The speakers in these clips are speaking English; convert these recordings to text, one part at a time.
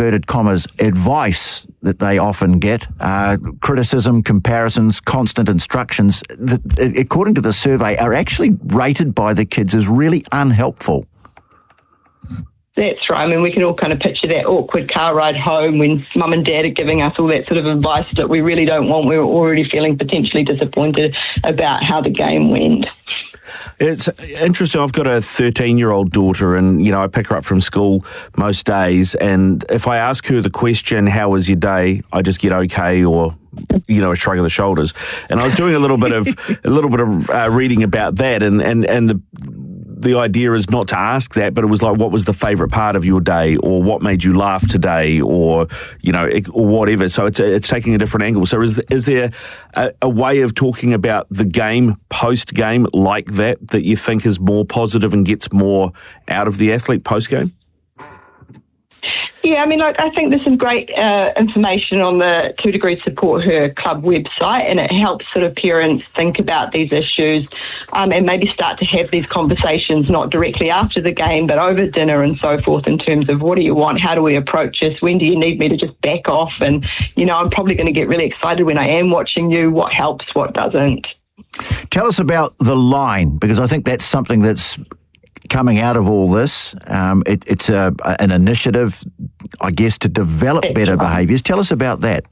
inverted commas, advice that they often get, criticism, comparisons, constant instructions, that, according to the survey, are actually rated by the kids as really unhelpful. That's right. I mean, we can all kind of picture that awkward car ride home when mum and dad are giving us all that sort of advice that we really don't want. We're already feeling potentially disappointed about how the game went. It's interesting. I've got a 13-year-old daughter, and, I pick her up from school most days, and if I ask her the question, how was your day, I just get okay, or a shrug of the shoulders. And I was doing a little bit of reading about that, and the idea is not to ask that, but it was like, what was the favourite part of your day, or what made you laugh today, or or whatever. So it's taking a different angle. So is there a way of talking about the game post game like that you think is more positive and gets more out of the athlete post game? Yeah, I mean, I think there's some great information on the 2 Degrees Support Her Club website, and it helps sort of parents think about these issues and maybe start to have these conversations not directly after the game, but over dinner and so forth, in terms of what do you want, how do we approach this, when do you need me to just back off, and, I'm probably going to get really excited when I am watching you, what helps, what doesn't. Tell us about the line, because I think that's something that's coming out of all this. It's an initiative, I guess, to develop better behaviours. Tell us about that.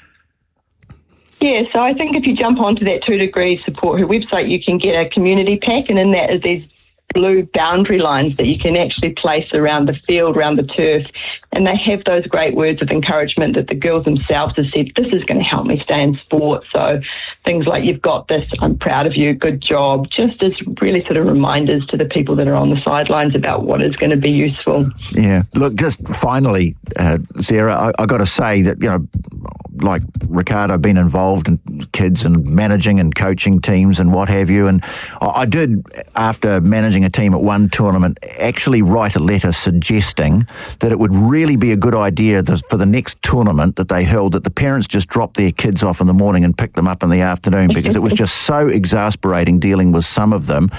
Yeah, so I think if you jump onto that 2 Degrees Support Her website, you can get a community pack, and in that is these blue boundary lines that you can actually place around the field, around the turf, and they have those great words of encouragement that the girls themselves have said, this is going to help me stay in sport. So things like, you've got this, I'm proud of you, good job, just as really sort of reminders to the people that are on the sidelines about what is going to be useful. Yeah. Look, just finally, Sarah, I got to say that, like Ricardo, been involved in kids and managing and coaching teams and what have you. And I did, after managing a team at one tournament, actually write a letter suggesting that it would really be a good idea for the next tournament that they held, that the parents just drop their kids off in the morning and pick them up in the afternoon, because it was just so exasperating dealing with some of them.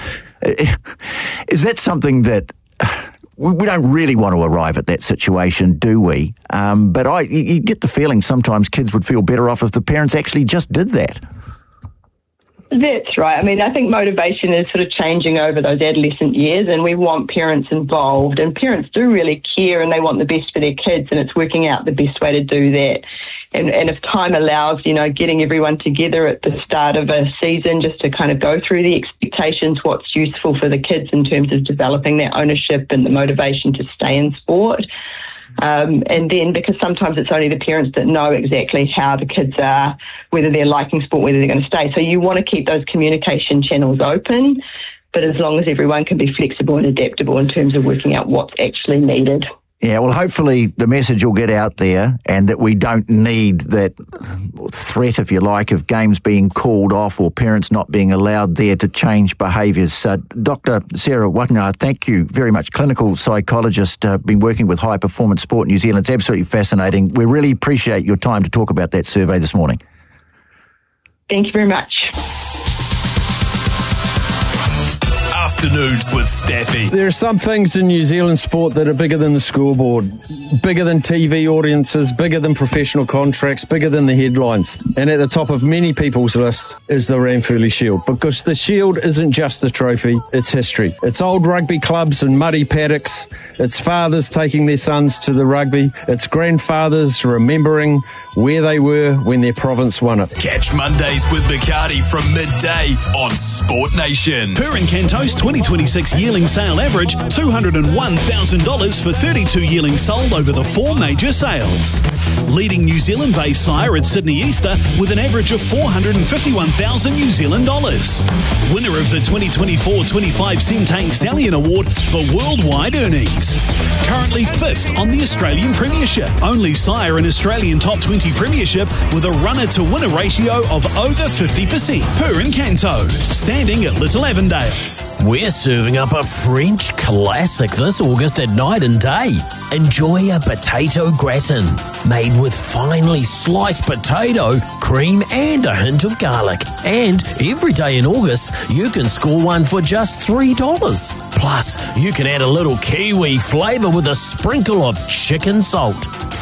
Is that something that... We don't really want to arrive at that situation, do we? But you get the feeling sometimes kids would feel better off if the parents actually just did that. That's right. I mean, I think motivation is sort of changing over those adolescent years, and we want parents involved, and parents do really care and they want the best for their kids, and it's working out the best way to do that. And if time allows, getting everyone together at the start of a season just to kind of go through the expectations, what's useful for the kids in terms of developing their ownership and the motivation to stay in sport. And then, because sometimes it's only the parents that know exactly how the kids are, whether they're liking sport, whether they're going to stay. So you want to keep those communication channels open, but as long as everyone can be flexible and adaptable in terms of working out what's actually needed. Yeah, well, hopefully the message will get out there, and that we don't need that threat, if you like, of games being called off or parents not being allowed there to change behaviours. Dr. Sarah Watana, thank you very much. Clinical psychologist, been working with High Performance Sport New Zealand. It's absolutely fascinating. We really appreciate your time to talk about that survey this morning. Thank you very much. Afternoons with Staffy. There are some things in New Zealand sport that are bigger than the scoreboard, bigger than TV audiences, bigger than professional contracts, bigger than the headlines. And at the top of many people's list is the Ranfurly Shield, because the Shield isn't just a trophy, it's history. It's old rugby clubs and muddy paddocks. It's fathers taking their sons to the rugby. It's grandfathers remembering where they were when their province won it. Catch Mondays with Bacardi from midday on Sport Nation. Purin Cantos 2026 yearling sale average $201,000 for 32 yearlings sold over the 4 major sales. Leading New Zealand-based sire at Sydney Easter with an average of $451,000 New Zealand dollars. Winner of the 2024-25 Centane Stallion Award for worldwide earnings. Currently 5th on the Australian Premiership. Only sire in Australian Top 20 Premiership with a runner-to-winner ratio of over 50%. Purin Canto, standing at Little Avondale. We're serving up a French classic this August at Night and Day. Enjoy a potato gratin made with finely sliced potato, cream and a hint of garlic. And every day in August, you can score one for just $3. Plus, you can add a little kiwi flavour with a sprinkle of chicken salt.